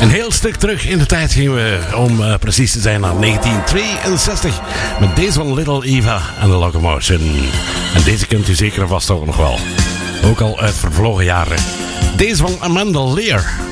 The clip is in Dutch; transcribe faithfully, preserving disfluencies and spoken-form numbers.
Een heel stuk terug in de tijd gingen we, om uh, precies te zijn, naar negentien tweeënzestig. Met deze van Little Eva en The Locomotion. En deze kent u zeker vast ook nog wel. Ook al uit vervlogen jaren. Deze van Amanda Lear.